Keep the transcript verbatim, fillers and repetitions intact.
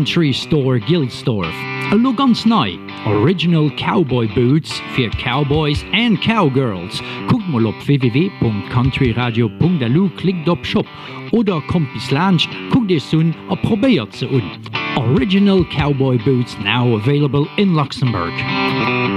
Country Store Gilsdorf. A lo ganz nei, Original Cowboy Boots für Cowboys and Cowgirls. Guckt mal op w w w punkt country radio punkt d l, klickt op Shop oder kommt bis Lunch, guckt es un a probiert ze un. Original Cowboy Boots now available in Luxembourg.